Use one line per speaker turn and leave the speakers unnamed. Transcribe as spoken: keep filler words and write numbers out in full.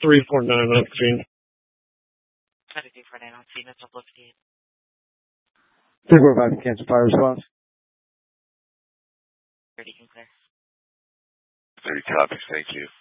three four nine on screen.
three four nine on scene, that's a fifty-eight.
three four five, cancel fire response.
thirty can clear.
thirty copies, thank you.